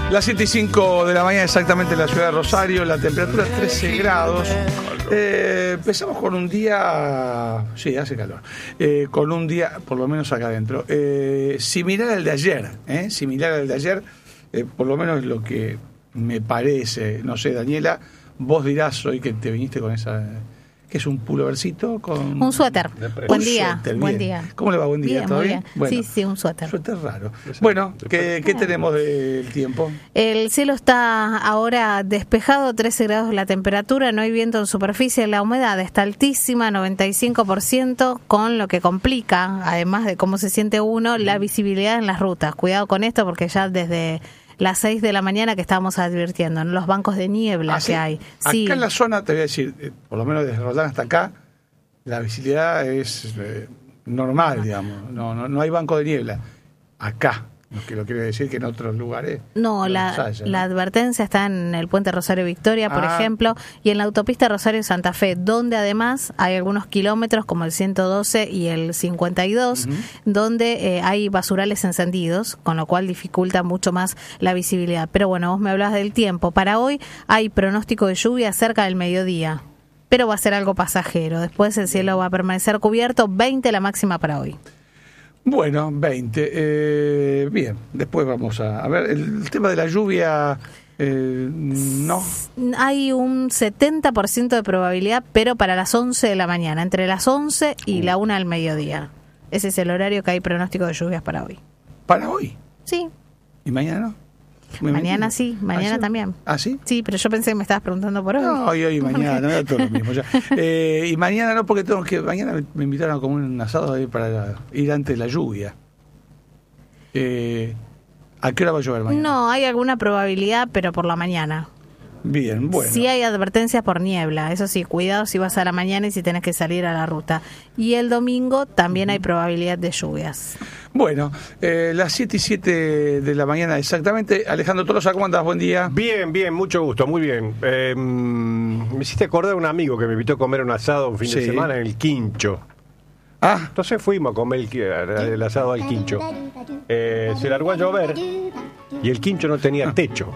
Las 7:05 de la mañana exactamente en la ciudad de Rosario, la temperatura 13 grados. Empezamos con un día, sí, hace calor, con un día, por lo menos acá adentro, similar al de ayer, por lo menos lo que me parece, no sé, Daniela, vos dirás hoy que te viniste con esa... ¿Qué es un pullovercito? Con un suéter. Buen día. Suéter, buen día. ¿Cómo le va? Buen día. Bien, ¿Todo muy bien? bien. Bueno, sí, un suéter. Suéter raro. Bueno, ¿qué tenemos del tiempo? El cielo está ahora despejado, 13 grados la temperatura, no hay viento en superficie, la humedad está altísima, 95%, con lo que complica, además de cómo se siente uno, la visibilidad en las rutas. Cuidado con esto porque ya desde las 6 de la mañana que estábamos advirtiendo, ¿no? Los bancos de niebla que hay. Sí. Acá en la zona, te voy a decir, por lo menos desde Roldán hasta acá, la visibilidad es normal, digamos. No hay banco de niebla. Acá, lo que quiere decir que en otros lugares... No, la advertencia está en el puente Rosario Victoria, por ejemplo, y en la autopista Rosario Santa Fe, donde además hay algunos kilómetros como el 112 y el 52, donde hay basurales encendidos, con lo cual dificulta mucho más la visibilidad. Pero bueno, vos me hablabas del tiempo. Para hoy hay pronóstico de lluvia cerca del mediodía, pero va a ser algo pasajero. Después el cielo va a permanecer cubierto, 20 la máxima para hoy. Bueno, 20. Bien, después vamos a ver el tema de la lluvia. No. Hay un 70% de probabilidad, pero para las 11 de la mañana, entre las 11 y la 1 del mediodía. Ese es el horario que hay pronóstico de lluvias para hoy. ¿Para hoy? Sí. ¿Y mañana no? Mañana sí, mañana ¿sí? también. ¿Ah, sí? Sí, pero yo pensé que me estabas preguntando por hoy. No, hoy y mañana, no era todo lo mismo ya. Y mañana no, porque mañana me invitaron a comer un asado ahí para ir antes de la lluvia. ¿A qué hora va a llover mañana? No, hay alguna probabilidad, pero por la mañana. Bien, bueno. Sí hay advertencias por niebla, eso sí, cuidado si vas a la mañana y si tenés que salir a la ruta. Y el domingo también hay probabilidad de lluvias. Bueno, las 7:07 de la mañana exactamente. Alejandro Tolosa, ¿cómo andás? Buen día. Bien, mucho gusto, muy bien. Me hiciste acordar de un amigo que me invitó a comer un asado un fin de semana en el Quincho. Ah. Entonces fuimos a comer el asado al Quincho. Se largó a llover y el Quincho no tenía techo.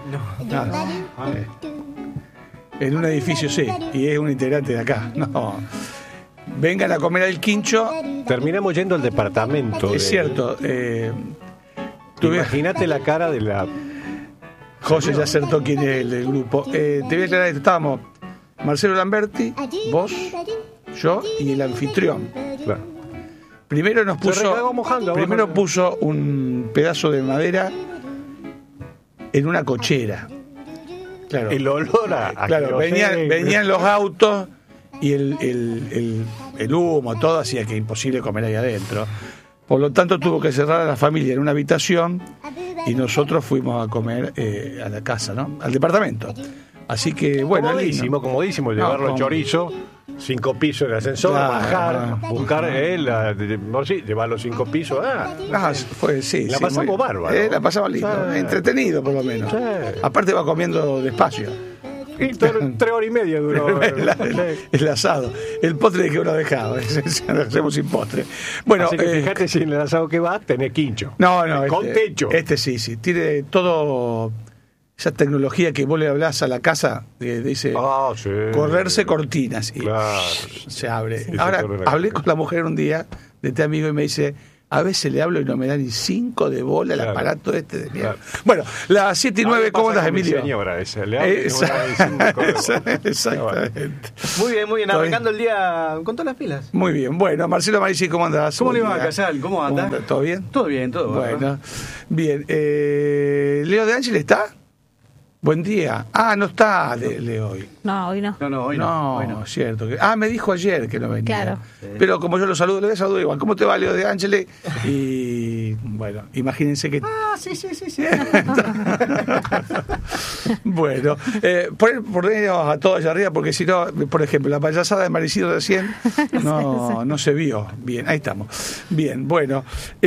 En un edificio sí, y es un integrante de acá. No. Vengan a comer al Quincho. Terminamos yendo al departamento. Es cierto. Imagínate la cara de la... José ya acertó quién es el del grupo. Te voy a aclarar esto. Estábamos Marcelo Lamberti, vos, yo y el anfitrión. Claro. Primero puso un pedazo de madera en una cochera. Claro. El olor a claro, venían los autos y el humo, todo hacía que imposible comer ahí adentro. Por lo tanto, tuvo que cerrar a la familia en una habitación y nosotros fuimos a comer a la casa, ¿no? Al departamento. Así que, bueno. Comodísimo, llevarlo chorizo, 5 pisos en el ascensor, bajar, buscar llevar los 5 pisos. La pasamos bárbaro. La pasamos lindo, entretenido por lo menos. Aparte va comiendo despacio. Y 3 horas y media duró el asado. El postre que uno dejaba. Hacemos sin postre. Bueno, así que fíjate si en el asado que va tenés Quincho. No. Con techo. Sí. Tiene todo... Esa tecnología que vos le hablás a la casa, dice correrse cortinas y se abre. Ahora, hablé con la mujer un día de este amigo y me dice, a veces le hablo y no me da ni 5 de bola el aparato de mierda. Bueno, las 7:09, ¿cómo andas, Emilio? Exactamente. Muy bien, arrancando el día con todas las pilas. Muy bien, bueno, Marcelo Marici, ¿cómo andás? ¿Cómo le va, Casal? ¿Cómo anda? ¿Todo bien? Todo bien, todo bueno. Bien, ¿Leo de Ángel está? Buen día. No está Leo hoy. No, hoy no. Hoy no. Cierto. Me dijo ayer que no venía. Claro. Pero como yo lo saludo, le voy a saludar igual. ¿Cómo te va, Leo de Ángeles? Y bueno, imagínense que... Sí. Bueno, ponernos a todos allá arriba, porque si no, por ejemplo, la payasada de Maricido de 100 no se vio. Bien, ahí estamos. Bien, bueno.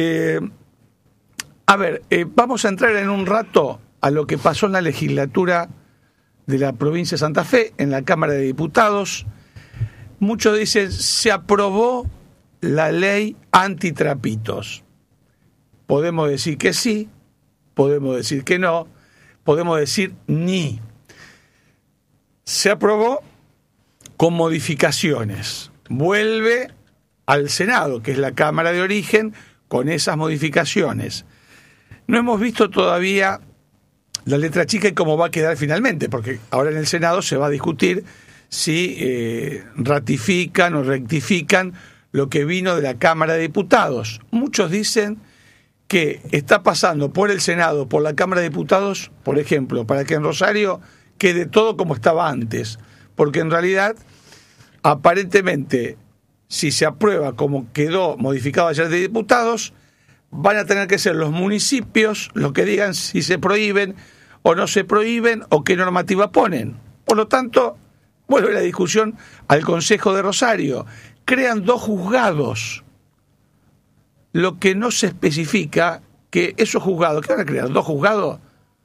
A ver, vamos a entrar en un rato a lo que pasó en la legislatura de la provincia de Santa Fe, en la Cámara de Diputados. Muchos dicen, se aprobó la ley antitrapitos. Podemos decir que sí, podemos decir que no, podemos decir ni. Se aprobó con modificaciones. Vuelve al Senado, que es la Cámara de origen, con esas modificaciones. No hemos visto todavía la letra chica y cómo va a quedar finalmente, porque ahora en el Senado se va a discutir si ratifican o rectifican lo que vino de la Cámara de Diputados. Muchos dicen que está pasando por el Senado, por la Cámara de Diputados, por ejemplo, para que en Rosario quede todo como estaba antes, porque en realidad, aparentemente, si se aprueba como quedó modificado ayer de diputados, van a tener que ser los municipios los que digan si se prohíben o no se prohíben o qué normativa ponen. Por lo tanto, vuelve la discusión al Consejo de Rosario. Crean 2 juzgados. Lo que no se especifica que esos juzgados, ¿qué van a crear? 2 juzgados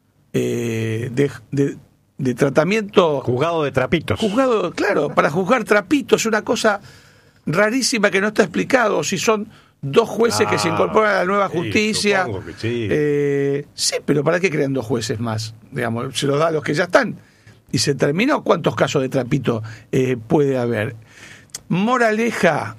de tratamiento. Juzgado de trapitos. Juzgado, claro, para juzgar trapitos, una cosa rarísima que no está explicado. Si son 2 jueces que se incorporan a la nueva justicia. Que sí. Sí, pero ¿para qué crean 2 jueces más? Digamos, se los da a los que ya están. Y se terminó. ¿Cuántos casos de trapito puede haber? Moraleja,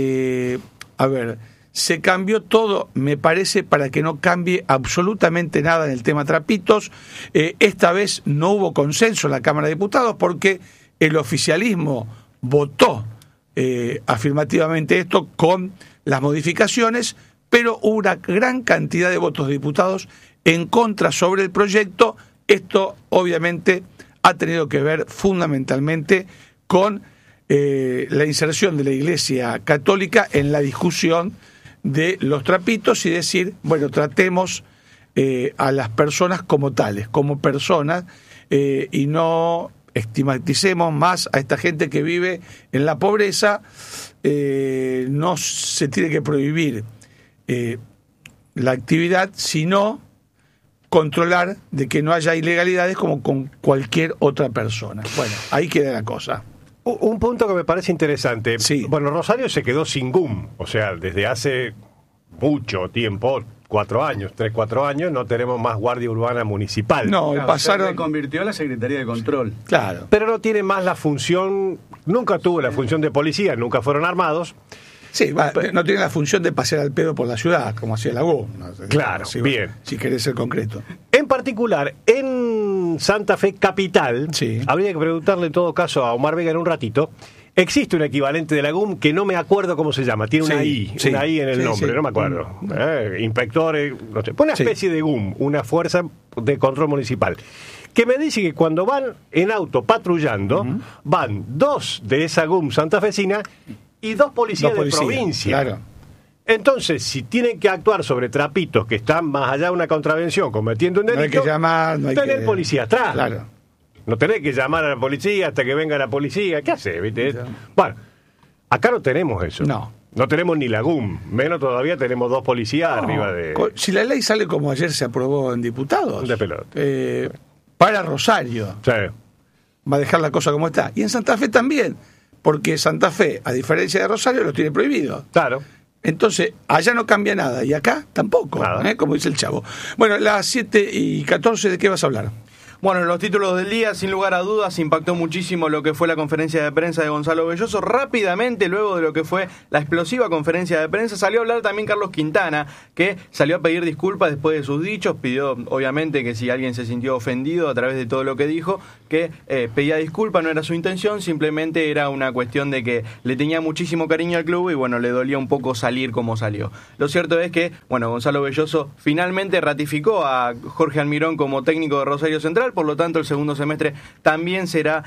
a ver, se cambió todo, me parece, para que no cambie absolutamente nada en el tema trapitos. Esta vez no hubo consenso en la Cámara de Diputados porque el oficialismo votó afirmativamente esto con las modificaciones, pero hubo una gran cantidad de votos de diputados en contra sobre el proyecto. Esto obviamente ha tenido que ver fundamentalmente con la inserción de la Iglesia Católica en la discusión de los trapitos y decir, bueno, tratemos a las personas como tales, como personas, y no estigmaticemos más a esta gente que vive en la pobreza. No se tiene que prohibir la actividad, sino controlar de que no haya ilegalidades como con cualquier otra persona. Bueno, ahí queda la cosa. Un punto que me parece interesante. Sí. Bueno, Rosario se quedó sin GUM, o sea, desde hace mucho tiempo, 4 años, 3-4 años, no tenemos más Guardia Urbana Municipal. No, claro, pasaron... se convirtió a la Secretaría de Control. Claro. Pero no tiene más la función, nunca tuvo la función de policía, nunca fueron armados. Sí, no tiene la función de pasear al pedo por la ciudad, como hacía la GUM. ¿No? Claro, sí, bien. Si querés ser concreto. En particular, en Santa Fe Capital, sí, habría que preguntarle en todo caso a Omar Vega en un ratito, existe un equivalente de la GUM que no me acuerdo cómo se llama, tiene una I en el nombre, no me acuerdo. Inspectores, no sé, una especie de GUM, una fuerza de control municipal, que me dice que cuando van en auto patrullando, van 2 de esa GUM santafesina y 2 policías de provincia. Claro. Entonces, si tienen que actuar sobre trapitos que están más allá de una contravención, cometiendo un delito, no hay que llamar, no hay tener policía atrás. Claro. No tenés que llamar a la policía hasta que venga la policía. ¿Qué hace? ¿Viste? Bueno, acá no tenemos eso. No. No tenemos ni la GUM, menos todavía tenemos 2 policías arriba de... Si la ley sale como ayer se aprobó en diputados, de pelota. Para Rosario, sí, va a dejar la cosa como está. Y en Santa Fe también, porque Santa Fe, a diferencia de Rosario, lo tiene prohibido. Claro. Entonces, allá no cambia nada, y acá tampoco, como dice el chavo. Bueno, las 7:14, ¿de qué vas a hablar? Bueno, los títulos del día, sin lugar a dudas, impactó muchísimo lo que fue la conferencia de prensa de Gonzalo Belloso. Rápidamente, luego de lo que fue la explosiva conferencia de prensa, salió a hablar también Carlos Quintana, que salió a pedir disculpas después de sus dichos. Pidió, obviamente, que si alguien se sintió ofendido a través de todo lo que dijo, que pedía disculpas, no era su intención, simplemente era una cuestión de que le tenía muchísimo cariño al club y, bueno, le dolía un poco salir como salió. Lo cierto es que, bueno, Gonzalo Belloso finalmente ratificó a Jorge Almirón como técnico de Rosario Central. Por lo tanto, el segundo semestre también será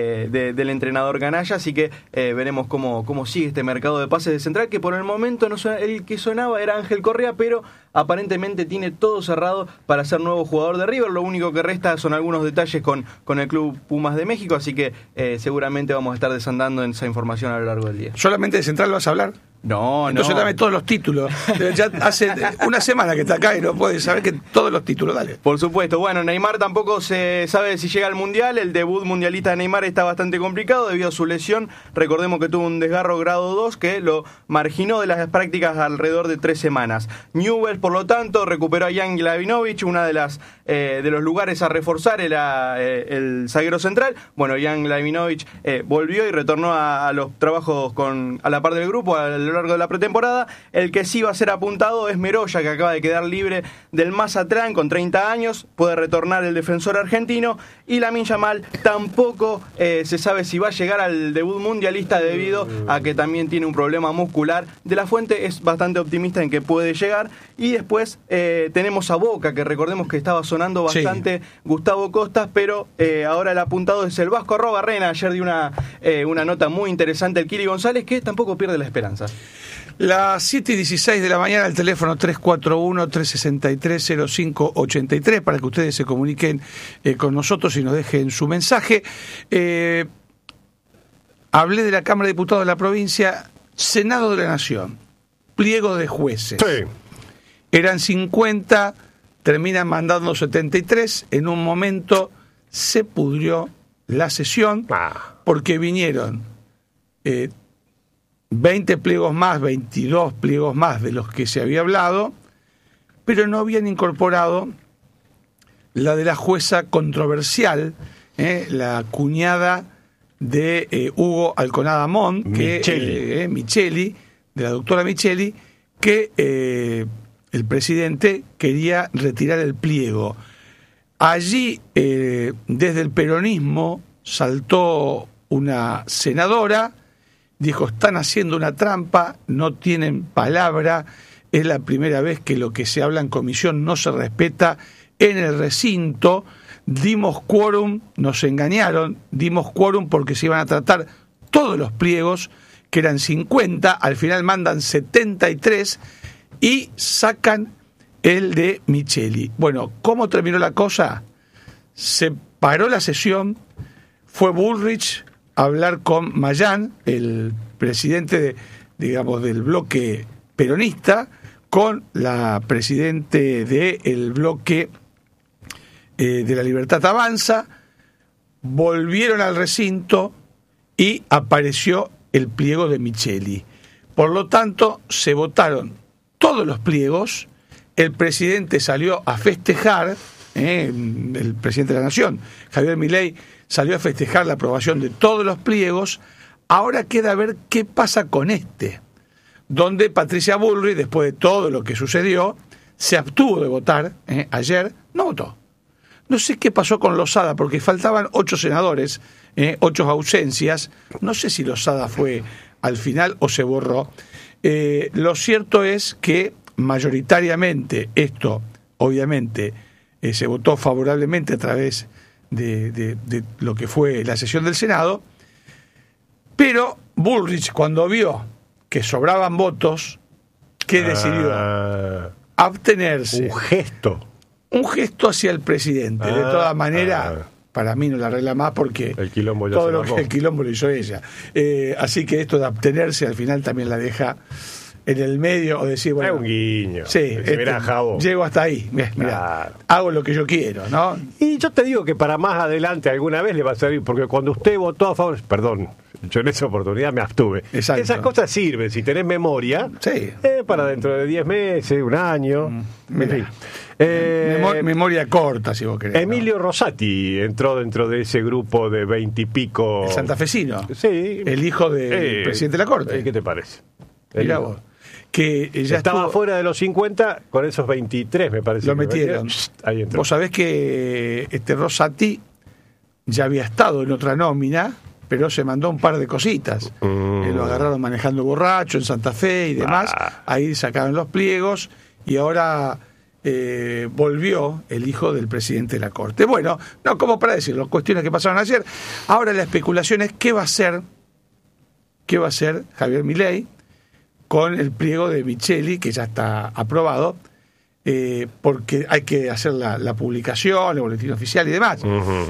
del entrenador Ganaya, así que veremos cómo sigue este mercado de pases de Central, que por el momento el que sonaba era Ángel Correa, pero aparentemente tiene todo cerrado para ser nuevo jugador de River. Lo único que resta son algunos detalles con el Club Pumas de México, así que seguramente vamos a estar desandando en esa información a lo largo del día. ¿Solamente de Central vas a hablar? No, entonces dame todos los títulos. Ya hace una semana que está acá y no puedes saber que todos los títulos, dale. Por supuesto. Bueno, Neymar tampoco se sabe si llega al Mundial. El debut mundialista de Neymar está bastante complicado debido a su lesión. Recordemos que tuvo un desgarro grado 2 que lo marginó de las prácticas alrededor de 3 semanas. Newell's por lo tanto, recuperó a Jan Glavinovich, una de los lugares a reforzar era el zaguero central. Bueno, Jan Glavinovich volvió y retornó a los trabajos a la par del grupo a lo largo de la pretemporada. El que sí va a ser apuntado es Meroya, que acaba de quedar libre del Mazatlán con 30 años. Puede retornar el defensor argentino. Y Lamine Yamal tampoco se sabe si va a llegar al debut mundialista debido a que también tiene un problema muscular. De la Fuente es bastante optimista en que puede llegar. Y después tenemos a Boca, que recordemos que estaba sonando bastante Gustavo Costas, pero ahora el apuntado es el Vasco Arrobarrena. Ayer dio una nota muy interesante el Kili González, que tampoco pierde la esperanza. Las 7:16 de la mañana, el teléfono 341-363-0583 para que ustedes se comuniquen con nosotros y nos dejen su mensaje. Hablé de la Cámara de Diputados de la provincia, Senado de la Nación, pliego de jueces. Sí. Eran 50, terminan mandando 73. En un momento se pudrió la sesión porque vinieron 20 pliegos más, 22 pliegos más de los que se había hablado, pero no habían incorporado la de la jueza controversial, la cuñada de Hugo Alconada Montt, Micheli, de la doctora Micheli, que el presidente quería retirar el pliego. Allí, desde el peronismo, saltó una senadora, dijo, están haciendo una trampa, no tienen palabra, es la primera vez que lo que se habla en comisión no se respeta en el recinto, dimos quórum, nos engañaron, dimos quórum porque se iban a tratar todos los pliegos, que eran 50, al final mandan 73 y sacan el de Micheli. Bueno, ¿cómo terminó la cosa? Se paró la sesión, fue Bullrich a hablar con Mayán, el presidente del bloque peronista, con la presidente del bloque de la Libertad Avanza, volvieron al recinto y apareció el pliego de Micheli. Por lo tanto, se votaron todos los pliegos, el presidente salió a festejar, el presidente de la Nación, Javier Milei, salió a festejar la aprobación de todos los pliegos. Ahora queda ver qué pasa con donde Patricia Bullrich, después de todo lo que sucedió, se abstuvo de votar. Ayer no votó. No sé qué pasó con Lozada, porque faltaban 8 senadores, 8 ausencias. No sé si Lozada fue al final o se borró. Lo cierto es que mayoritariamente esto, obviamente, se votó favorablemente a través de lo que fue la sesión del Senado, pero Bullrich, cuando vio que sobraban votos, ¿qué decidió? Abstenerse. Un gesto hacia el presidente. De todas maneras, para mí no la arregla más porque el quilombo el quilombo lo hizo ella. Así que esto de abstenerse al final también la deja en el medio, o decir, bueno, es un guiño. Sí, llego hasta ahí. Mirá, hago lo que yo quiero, ¿no? Y yo te digo que para más adelante alguna vez le va a servir, porque cuando usted votó a favor, perdón, yo en esa oportunidad me abstuve. Exacto. Esas cosas sirven, si tenés memoria, para dentro de 10 meses, un año. En fin. Memoria corta, si vos querés. Emilio Rosati entró dentro de ese grupo de 20 y pico. El santafesino. Sí. El hijo del presidente de la Corte. ¿Qué te parece? Mirá vos. Que ya estaba fuera de los 50, con esos 23 me parece. Lo metieron. Ahí entró. Vos sabés que Rosati ya había estado en otra nómina, pero se mandó un par de cositas. Lo agarraron manejando borracho en Santa Fe y demás. Ahí sacaron los pliegos y ahora volvió el hijo del presidente de la Corte. Bueno, no, como para decirlo, cuestiones que pasaron ayer. Ahora la especulación es qué va a hacer Javier Milei con el pliego de Micheli, que ya está aprobado, porque hay que hacer la publicación, el boletín oficial y demás.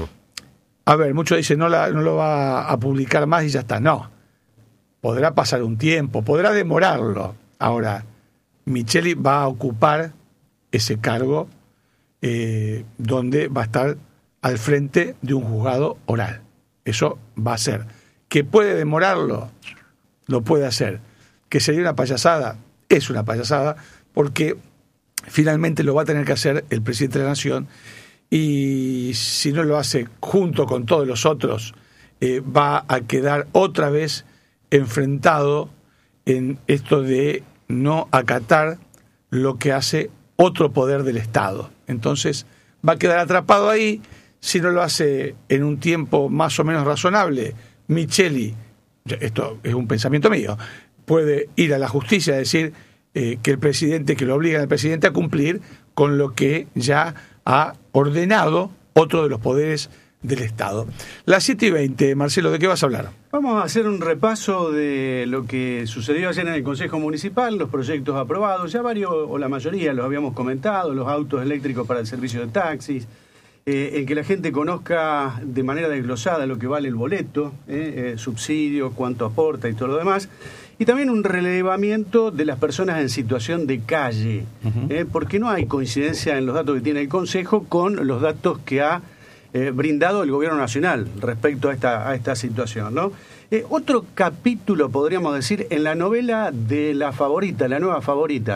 A ver, muchos dicen no lo va a publicar más y ya está. No, podrá pasar un tiempo, podrá demorarlo. Ahora, Micheli va a ocupar ese cargo donde va a estar al frente de un juzgado oral. Eso va a ser. ¿Que puede demorarlo? Lo puede hacer. ¿Que sería una payasada? Es una payasada, porque finalmente lo va a tener que hacer el presidente de la Nación, y si no lo hace junto con todos los otros, va a quedar otra vez enfrentado en esto de no acatar lo que hace otro poder del Estado. Entonces va a quedar atrapado ahí. Si no lo hace en un tiempo más o menos razonable, Micheli, esto es un pensamiento mío, puede ir a la justicia a decir que el presidente, que lo obliga al presidente a cumplir con lo que ya ha ordenado otro de los poderes del Estado. Las 7:20, Marcelo, ¿de qué vas a hablar? Vamos a hacer un repaso de lo que sucedió ayer en el Consejo Municipal, los proyectos aprobados, ya varios, o la mayoría los habíamos comentado, los autos eléctricos para el servicio de taxis, el que la gente conozca de manera desglosada lo que vale el boleto, subsidio, cuánto aporta y todo lo demás, y también un relevamiento de las personas en situación de calle, porque no hay coincidencia en los datos que tiene el Consejo con los datos que ha brindado el Gobierno Nacional respecto a esta situación, ¿no? Otro capítulo, podríamos decir, en la novela de La Favorita, la nueva Favorita.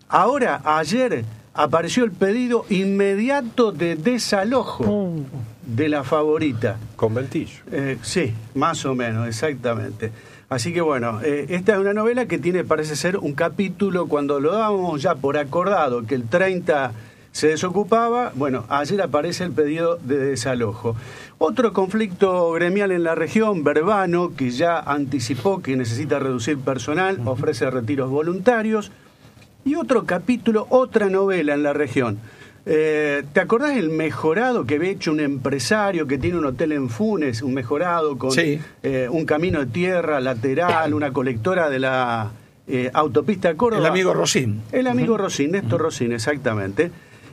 Ayer apareció el pedido inmediato de desalojo de La Favorita. Conventillo. Sí, más o menos, exactamente. Así que bueno, esta es una novela que tiene, parece ser, un capítulo cuando lo dábamos ya por acordado, que el 30 se desocupaba. Bueno, ayer aparece el pedido de desalojo. Otro conflicto gremial en la región, Verbano, que ya anticipó que necesita reducir personal, ofrece retiros voluntarios. Y otro capítulo, otra novela en la región. ¿Te acordás el mejorado que había hecho un empresario que tiene un hotel en Funes, un mejorado con un camino de tierra lateral, una colectora de la autopista Córdoba? El amigo Rosín. El amigo Rosín, Néstor Rosín, exactamente.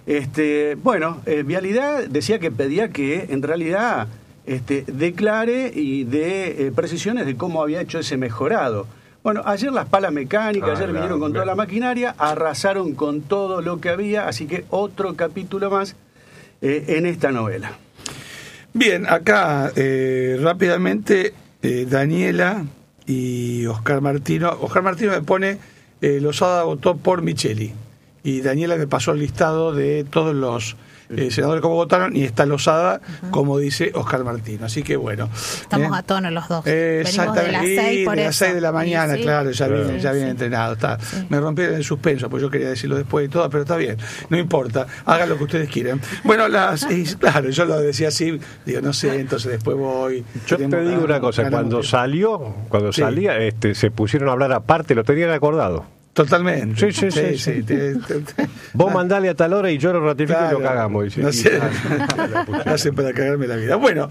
Vialidad decía que pedía que en realidad declare y dé precisiones de cómo había hecho ese mejorado. Bueno, ayer las palas mecánicas, ayer vinieron con toda la maquinaria, arrasaron con todo lo que había, así que otro capítulo más en esta novela. Bien, acá rápidamente Daniela y Oscar Martino. Oscar Martino me pone, Lozada votó por Micheli, y Daniela me pasó el listado de todos los senadores como votaron, y está Lozada, como dice Oscar Martino. Así que bueno. Estamos a tono los dos. Exactamente. Venimos de las 6 por de las 6 de la mañana, sí, claro, ya viene entrenado. Está. Sí. Me rompieron el suspenso, pues yo quería decirlo después y todo, pero está bien, no importa, hagan lo que ustedes quieran. Bueno, claro, yo lo decía así, digo, no sé, entonces después voy. Yo te digo una cosa, cuando salía, se pusieron a hablar aparte, lo tenían acordado. Totalmente. Sí. Vos mandale a tal hora y yo lo ratifico, claro, y lo cagamos. No sé. Hacen para cagarme la vida. Bueno,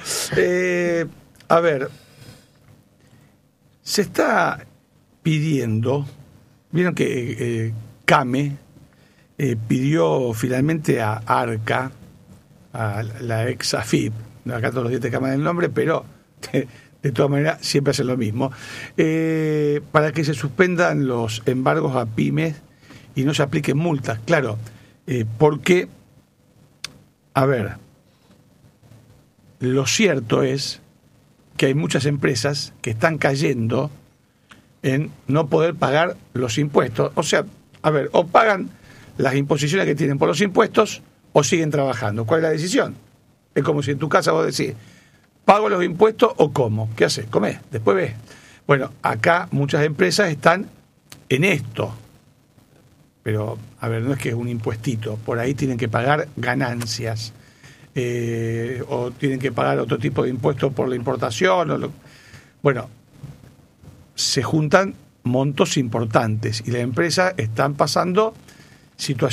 a ver, se está pidiendo, vieron que CAME pidió finalmente a ARCA, a la ex AFIP, acá todos los días te cambian el nombre, pero de todas maneras siempre hacen lo mismo, para que se suspendan los embargos a pymes y no se apliquen multas. Claro, porque, a ver, lo cierto es que hay muchas empresas que están cayendo en no poder pagar los impuestos. O sea, a ver, o pagan las imposiciones que tienen por los impuestos o siguen trabajando. ¿Cuál es la decisión? Es como si en tu casa vos decís, ¿pago los impuestos o como? ¿Qué haces? Comés, después ves. Bueno, acá muchas empresas están en esto. Pero, a ver, no es que es un impuestito. Por ahí tienen que pagar ganancias. O tienen que pagar otro tipo de impuestos por la importación. Bueno, se juntan montos importantes. Y las empresas están pasando situaciones